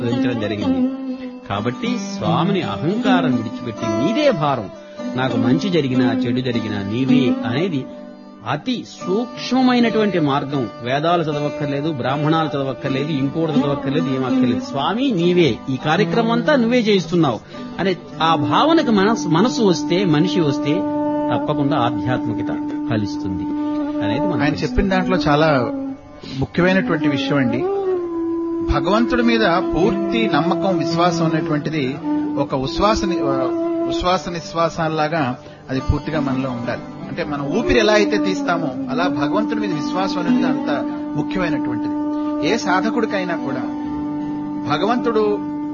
ఆస్వాదించడం జరిగింది. కాబట్టి స్వామిని అహంకారం విడిచిపెట్టి నీదే భారం, నాకు మంచి జరిగినా చెడు జరిగినా నీవే అనేది అతి సూక్ష్మమైనటువంటి మార్గం. వేదాలు చదవక్కర్లేదు, బ్రాహ్మణాలు చదవక్కర్లేదు, ఇంకోటి చదవక్కర్లేదు, ఏమక్కర్లేదు. స్వామి నీవే, ఈ కార్యక్రమం అంతా నువ్వే చేయిస్తున్నావు అనే ఆ భావనకు మనసు వస్తే, మనిషి వస్తే తప్పకుండా ఆధ్యాత్మికత ఫలిస్తుంది అనేది ఆయన చెప్పిన దాంట్లో చాలా ముఖ్యమైనటువంటి విషయం అండి. భగవంతుడి మీద పూర్తి నమ్మకం, విశ్వాసం అనేటువంటిది ఒక ఉశ్వాస నిశ్వాసాల్లాగా అది పూర్తిగా మనలో ఉండాలి. అంటే మనం ఊపిరి ఎలా అయితే తీస్తామో అలా భగవంతుడి మీద విశ్వాసం అనేది అంత ముఖ్యమైనటువంటిది. ఏ సాధకుడికైనా కూడా భగవంతుడు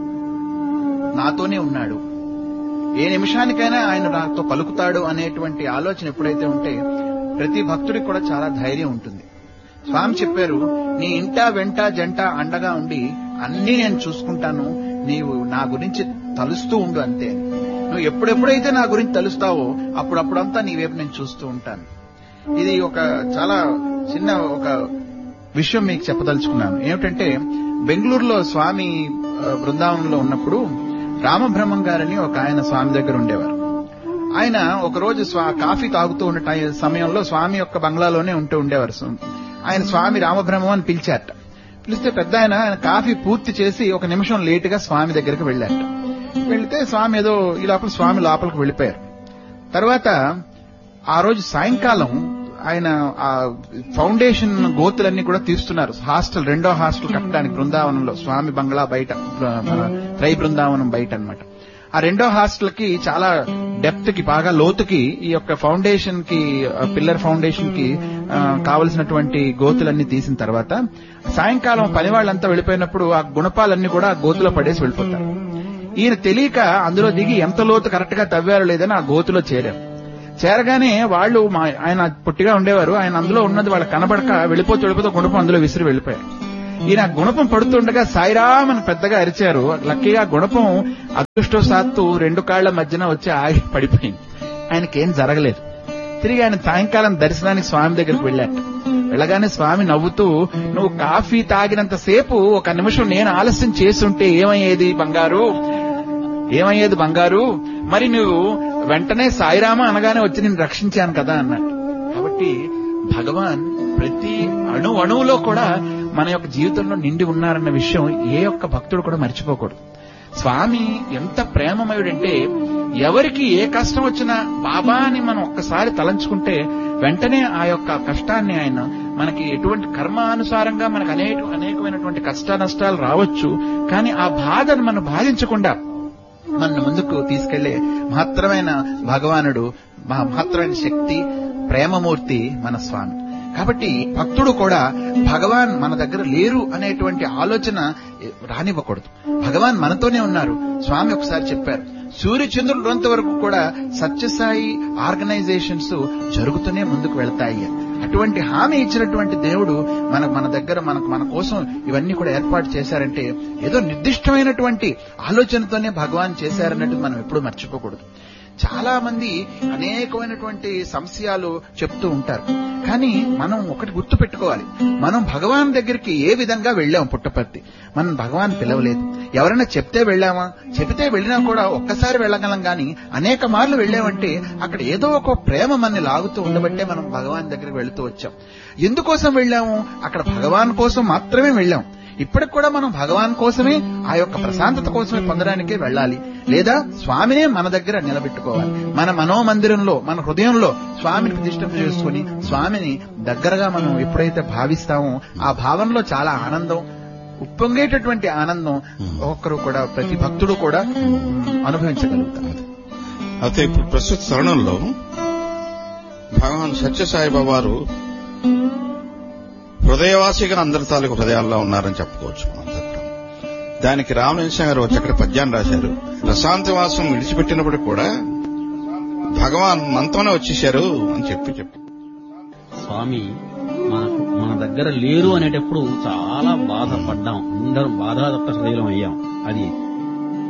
నాతోనే ఉన్నాడు, ఏ నిమిషానికైనా ఆయన నాతో పలుకుతాడు అనేటువంటి ఆలోచన ఎప్పుడైతే ఉంటే ప్రతి భక్తుడికి కూడా చాలా ధైర్యం ఉంటుంది. స్వామి చెప్పారు, నీ ఇంట వెంట జంట అండగా ఉండి అన్నీ నేను చూసుకుంటాను, నీవు నా గురించి తలుస్తూ ఉండు అంతే. నువ్వు ఎప్పుడెప్పుడైతే నా గురించి తలుస్తావో అప్పుడప్పుడంతా నీ వైపు నేను చూస్తూ ఉంటాను. ఇది ఒక చాలా చిన్న ఒక విషయం మీకు చెప్పదలుచుకున్నాను. ఏమిటంటే బెంగళూరులో స్వామి బృందావనంలో ఉన్నప్పుడు రామబ్రహ్మం గారని ఒక ఆయన స్వామి దగ్గర ఉండేవారు. ఆయన ఒకరోజు కాఫీ తాగుతూ ఉన్న సమయంలో స్వామి యొక్క బంగ్లాలోనే ఉండేవారు. ఆయన స్వామి రామబ్రహ్మం అని పిలిచారట. పిలిస్తే పెద్ద ఆయన కాఫీ పూర్తి చేసి ఒక నిమిషం లేటుగా స్వామి దగ్గరికి వెళ్ళారట. వెళితే స్వామి ఏదో ఈ లోపల స్వామి లోపలికి వెళ్ళిపోయారు. తర్వాత ఆ రోజు సాయంకాలం ఆయన ఆ ఫౌండేషన్ గోతులన్నీ కూడా తీస్తున్నారు. రెండో హాస్టల్ కట్టడానికి బృందావనంలో, స్వామి బంగ్లా బయట, త్రై బృందావనం బయట అన్నమాట. ఆ రెండో హాస్టల్ కి చాలా డెప్త్ కి, బాగా లోతుకి ఈ యొక్క ఫౌండేషన్ కి, పిల్లర్ ఫౌండేషన్ కి కావలసినటువంటి గోతులన్నీ తీసిన తర్వాత సాయంకాలం పని వాళ్ళంతా వెళ్ళిపోయినప్పుడు ఆ గుణపాలన్నీ కూడా ఆ గోతులో పడేసి వెళ్ళిపోతారు. ఈయన తెలియక అందులో దిగి ఎంత లోతు కరెక్ట్ గా తవ్వారో లేదని ఆ గోతులో చేరారు. చేరగానే వాళ్ళు, ఆయన పొట్టిగా ఉండేవారు, ఆయన అందులో ఉన్నది వాళ్ళకి కనబడక వెళ్ళిపోతూ గుణపం అందులో విసిరి వెళ్ళిపోయారు. ఈయన గుణపం పడుతుండగా సాయిరామ్ అని పెద్దగా అరిచారు. లక్కీగా గుణపం అదృష్టవశాత్తు రెండు కాళ్ల మధ్యన వచ్చి ఆగి పడిపోయింది. ఆయనకేం జరగలేదు. తిరిగి ఆయన సాయంకాలం దర్శనానికి స్వామి దగ్గరికి వెళ్ళాట. వెళ్ళగానే స్వామి నవ్వుతూ, నువ్వు కాఫీ తాగినంత సేపు ఒక నిమిషం నేను ఆలస్యం చేస్తుంటే ఏమయ్యేది బంగారు, మరి నువ్వు వెంటనే సాయిరామ అనగానే వచ్చి నేను రక్షించాను కదా అన్నాడు. కాబట్టి భగవాన్ ప్రతి అణువులో కూడా మన యొక్క జీవితంలో నిండి ఉన్నారన్న విషయం ఏ ఒక్క భక్తుడు కూడా మర్చిపోకూడదు. స్వామి ఎంత ప్రేమమయుడంటే ఎవరికి ఏ కష్టం వచ్చినా బాబా అని మనం ఒక్కసారి తలంచుకుంటే వెంటనే ఆ యొక్క కష్టాన్ని ఆయన మనకి ఎటువంటి కర్మానుసారంగా మనకు అనేకమైనటువంటి కష్ట నష్టాలు రావచ్చు, కానీ ఆ బాధను మనం బాధించకుండా మన ముందుకు తీసుకెళ్లే మహత్తరమైన భగవానుడు, మహత్తరమైన శక్తి, ప్రేమమూర్తి మన స్వామి. కాబట్టి భక్తుడు కూడా భగవాన్ మన దగ్గర లేరు అనేటువంటి ఆలోచన రానివ్వకూడదు. భగవాన్ మనతోనే ఉన్నారు. స్వామి ఒకసారి చెప్పారు, సూర్యచంద్రులంత వరకు కూడా సత్యసాయి ఆర్గనైజేషన్స్ జరుగుతూనే ముందుకు వెళ్తాయి. అటువంటి హామీ ఇచ్చినటువంటి దేవుడు మన దగ్గర మన కోసం ఇవన్నీ కూడా ఏర్పాటు చేశారంటే ఏదో నిర్దిష్టమైనటువంటి ఆలోచనతోనే భగవాన్ చేశారన్నట్టు మనం ఎప్పుడూ మర్చిపోకూడదు. చాలా మంది అనేకమైనటువంటి సంశయాలు చెప్తూ ఉంటారు, కానీ మనం ఒకటి గుర్తు పెట్టుకోవాలి, మనం భగవాన్ దగ్గరికి ఏ విధంగా వెళ్ళాం. పుట్టపర్తి మనం భగవాన్ పిలవలేదు. ఎవరైనా చెప్తే వెళ్ళామా? చెబితే వెళ్ళినా కూడా ఒక్కసారి వెళ్ళగలం, కానీ అనేక మార్లు వెళ్ళామంటే అక్కడ ఏదో ఒక ప్రేమ మనని లాగుతూ ఉండబట్టే మనం భగవాన్ దగ్గరికి వెళుతూ వచ్చాం. ఎందుకోసం వెళ్ళాము? అక్కడ భగవాన్ కోసం మాత్రమే వెళ్ళాం. ఇప్పటికి కూడా మనం భగవాన్ కోసమే, ఆ యొక్క ప్రశాంతత కోసమే పొందడానికే వెళ్ళాలి. లేదా స్వామినే మన దగ్గర నిలబెట్టుకోవాలి. మన మనోమందిరంలో, మన హృదయంలో స్వామిని ప్రతిష్ఠ చేసుకుని స్వామిని దగ్గరగా మనం ఎప్పుడైతే భావిస్తామో ఆ భావనలో చాలా ఆనందం, ఉప్పొంగేటటువంటి ఆనందం ఒక్కరు కూడా, ప్రతి భక్తుడు కూడా అనుభవించగలుగుతారు. అయితే ఇప్పుడు ప్రస్తుత తరుణంలో భగవాన్ సత్యసాయిబాబా వారు హృదయవాసిగా అందరి తాలూకు హృదయాల్లో ఉన్నారని చెప్పుకోవచ్చు. దానికి రామలింగ గారు చక్కటి పద్యాన్ని రాశారు. ప్రశాంతవాసం విడిచిపెట్టినప్పుడు కూడా భగవాన్ మనతోనే వచ్చేశారు అని చెప్పి స్వామి మన దగ్గర లేరు అనేటప్పుడు చాలా బాధపడ్డాం. అందరం బాధాదత్త హృదయం అయ్యాం. అది